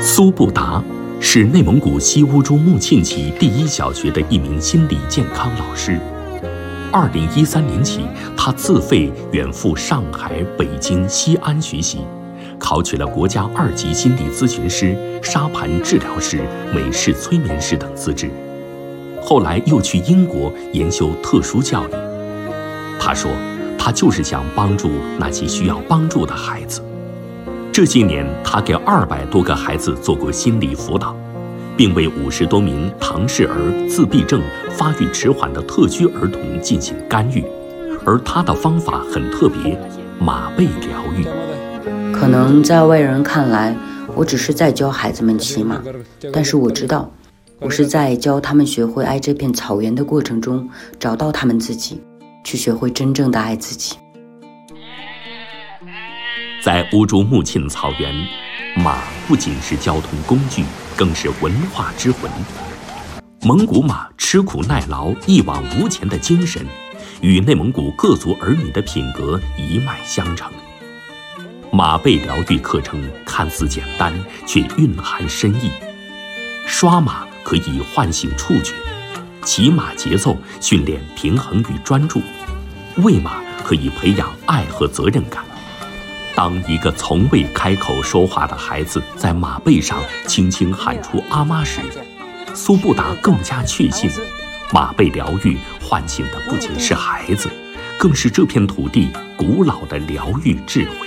苏布达是内蒙古西乌珠木沁旗第一小学的一名心理健康老师。2013年起，他自费远赴上海、北京、西安学习，考取了国家2级心理咨询师、沙盘治疗师、美式催眠师等资质。后来又去英国研修特殊教育。他说，他就是想帮助那些需要帮助的孩子。这些年，他给200多个孩子做过心理辅导，并为50多名唐氏儿、自闭症、发育迟缓的特需儿童进行干预。而他的方法很特别，马背疗愈。 可能在外人看来，我只是在教孩子们骑马，但是我知道，我是在教他们学会爱这片草原的过程中，找到他们自己，去学会真正的爱自己。 在乌珠木沁草原，马不仅是交通工具，更是文化之魂。蒙古马吃苦耐劳、一往无前的精神，与内蒙古各族儿女的品格一脉相承。马背疗愈课程看似简单，却蕴含深意。刷马可以唤醒触觉，骑马节奏训练平衡与专注，喂马可以培养爱和责任感。当一个从未开口说话的孩子在马背上轻轻喊出阿妈时，苏布达更加确信，马背疗愈唤醒的不仅是孩子，更是这片土地古老的疗愈智慧。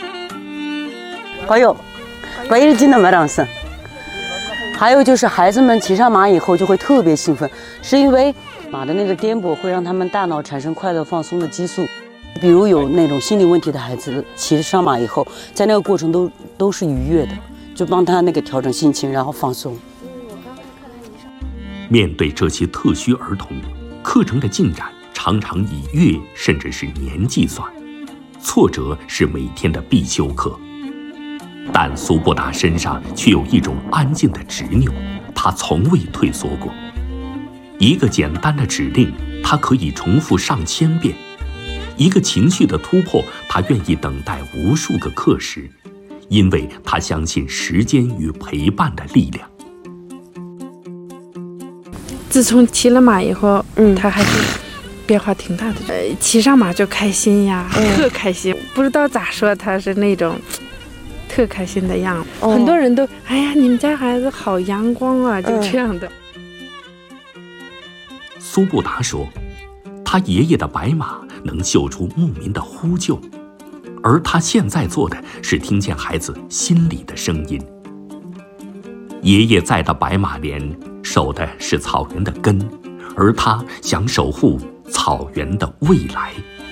还有就是孩子们骑上马以后就会特别兴奋，是因为马的那个颠簸会让他们大脑产生快乐放松的激素。比如有那种心理问题的孩子骑上马以后，在那个过程都是愉悦的，就帮他那个调整心情，然后放松。 面对这些特需儿童，课程的进展常常以月甚至是年计算，挫折是每天的必修课。但苏布达身上却有一种安静的执拗，他从未退缩过。一个简单的指令，他可以重复上千遍；一个情绪的突破，他愿意等待无数个课时，因为他相信时间与陪伴的力量。 自从骑了马以后，他还是变化挺大的。骑上马就开心呀，特开心，不知道咋说，他是那种特开心的样子。很多人都，哎呀，你们家孩子好阳光啊，就这样的。 苏布达说，他爷爷的白马能嗅出牧民的呼救，而他现在做的是听见孩子心里的声音。爷爷在的白马连守的是草原的根，而他想守护草原的未来。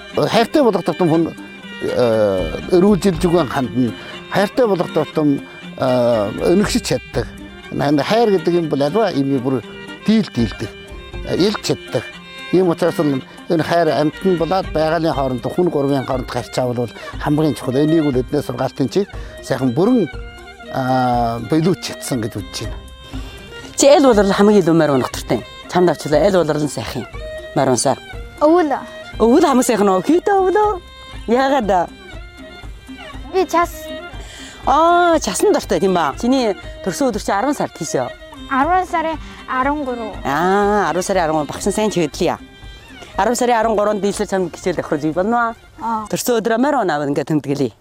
хайртай болгохдоо өнөгсөж чаддаг. Хайр гэдэг юм бол альва имийг бүр дийлдэг, илж чаддаг. Ийм учраас энэ хайр амьтан болоод байгалийн хооронд хүн гурвын хооронд харьцаа бол хамгийн чухал. Энийг үл эднээс сургаалтын чи сайхан бүрэн биелүүлж чадсан гэж үзэж байна. Чи аль болрол хамгийн илүү морь унахтай. Чамд авчлаа аль болрол нь сайхан морьсаар. Өвөл хамгийн сайхан уу? Хитэ өвлөө. Яагаад? Би час 자сын дортой тийм ба. Чиний төрсөн өдөр чи 10 сар тийш. 10 сарын 13. 10 сарын 13 багш сайн чиглэе. 10 сарын 13-нд дийлэр чамд гिचэл давхраж байна. Төрсөн өдрөө мөр онаа ингээд тэмдэглэе.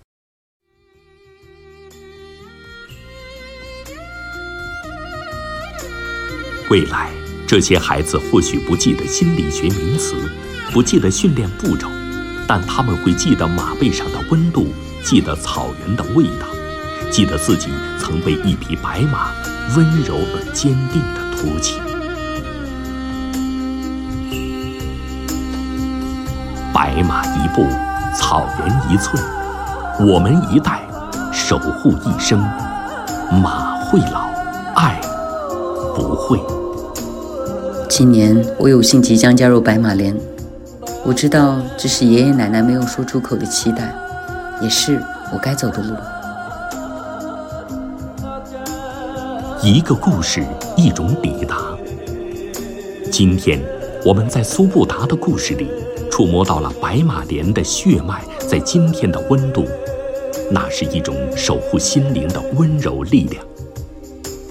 未来，这些孩子或许不记得心理学名词，不记得训练步骤，但他们会记得马背上的温度，记得草原的味道，记得自己曾被一匹白马温柔而坚定地托起。白马一步，草原一寸，我们一代守护一生。马会老，爱不会。 今年我有幸即将加入白马连，我知道这是爷爷奶奶没有说出口的期待，也是我该走的路。 一个故事，一种抵达。今天我们在苏布达的故事里触摸到了白马连的血脉在今天的温度，那是一种守护心灵的温柔力量。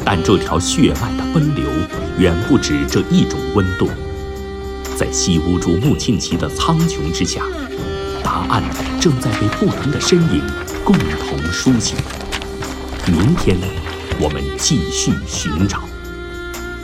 但这条血脉的奔流远不止这一种温度。在西乌珠穆沁旗的苍穹之下，答案正在被不同的身影共同书写。明天，我们继续寻找。